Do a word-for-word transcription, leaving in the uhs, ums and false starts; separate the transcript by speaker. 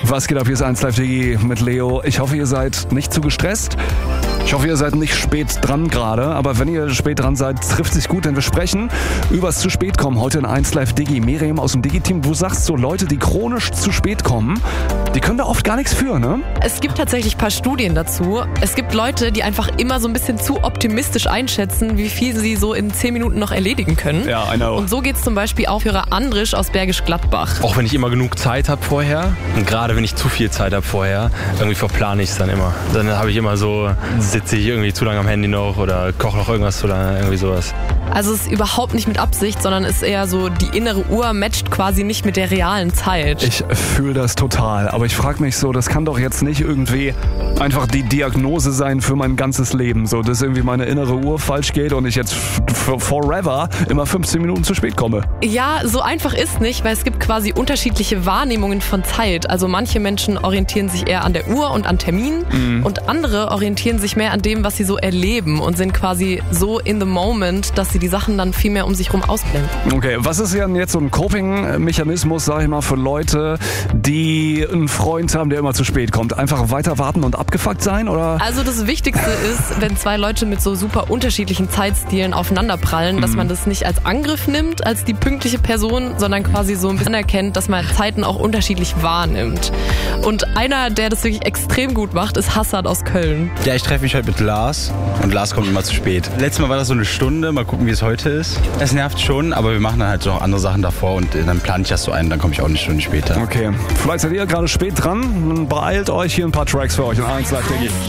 Speaker 1: Was geht ab? Hier ist eins Live Digi mit Leo. Ich hoffe, ihr seid nicht zu gestresst. Ich hoffe, ihr seid nicht spät dran gerade, aber wenn ihr spät dran seid, trifft sich gut, denn wir sprechen übers zu spät kommen heute in eins Live Digi. Miriam aus dem Digi-Team, du sagst so, Leute, die chronisch zu spät kommen, die können da oft gar nichts für, ne?
Speaker 2: Es gibt tatsächlich ein paar Studien dazu. Es gibt Leute, die einfach immer so ein bisschen zu optimistisch einschätzen, wie viel sie so in zehn Minuten noch erledigen können.
Speaker 1: Ja, I know.
Speaker 2: Und so geht's zum Beispiel auch für Andrisch aus Bergisch Gladbach.
Speaker 3: Auch wenn ich immer genug Zeit habe vorher und gerade wenn ich zu viel Zeit habe vorher, irgendwie verplane ich es dann immer. Dann habe ich immer so, sitze ich irgendwie zu lange am Handy noch oder koche noch irgendwas zu lange, irgendwie sowas.
Speaker 2: Also es ist überhaupt nicht mit Absicht, sondern ist eher so, die innere Uhr matcht quasi nicht mit der realen Zeit.
Speaker 1: Ich fühle das total, aber ich frage mich so, das kann doch jetzt nicht irgendwie einfach die Diagnose sein für mein ganzes Leben, so dass irgendwie meine innere Uhr falsch geht und ich jetzt f- forever immer fünfzehn Minuten zu spät komme.
Speaker 2: Ja, so einfach ist nicht, weil es gibt quasi unterschiedliche Wahrnehmungen von Zeit. Also manche Menschen orientieren sich eher an der Uhr und an Terminen mhm. und andere orientieren sich mehr an dem, was sie so erleben und sind quasi so in the moment, dass sie die Sachen dann viel mehr um sich rum ausblenden.
Speaker 1: Okay, was ist denn jetzt so ein Coping-Mechanismus, sag ich mal, für Leute, die einen Freund haben, der immer zu spät kommt? Einfach weiter warten und abgefuckt sein, oder?
Speaker 2: Also das Wichtigste ist, wenn zwei Leute mit so super unterschiedlichen Zeitstilen aufeinanderprallen, mhm. dass man das nicht als Angriff nimmt, als die pünktliche Person, sondern quasi so ein bisschen anerkennt, dass man Zeiten auch unterschiedlich wahrnimmt. Und einer, der das wirklich extrem gut macht, ist Hassad aus Köln.
Speaker 4: Ja, ich treffe mich heute mit Lars und Lars kommt immer zu spät. Letztes Mal war das so eine Stunde, mal gucken, wie es heute ist. Es nervt schon, aber wir machen dann halt so noch andere Sachen davor und dann plane ich das so ein, dann komme ich auch eine Stunde später.
Speaker 1: Okay, vielleicht seid ihr gerade spät dran, dann beeilt euch, hier ein paar Tracks für euch in eins Live Digi.